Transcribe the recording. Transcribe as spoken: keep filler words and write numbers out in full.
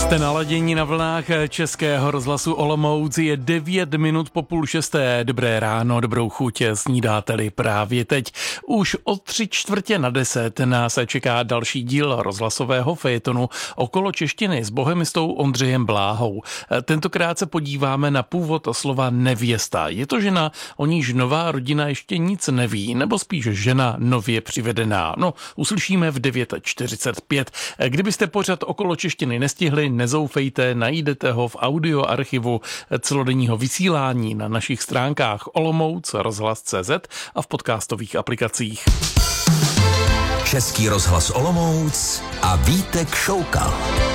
Jste naladění na vlnách Českého rozhlasu Olomouc, je devět minut po půl šesté. Dobré ráno, dobrou chuť, snídáte-li právě teď. Už o tři čtvrtě na deset nás čeká další díl rozhlasového fejetonu Okolo češtiny s bohemistou Ondřejem Bláhou. Tentokrát se podíváme na původ slova nevěsta. Je to žena, o níž nová rodina ještě nic neví, nebo spíš žena nově přivedená. No, uslyšíme v devět čtyřicet pět. Kdybyste pořad Okolo češtiny nestihli, nezoufejte, najdete ho v audioarchivu celodenního vysílání na našich stránkách olomouc rozhlas tečka cé zet a v podcastových aplikacích. Český rozhlas Olomouc a Vítek Šoukal.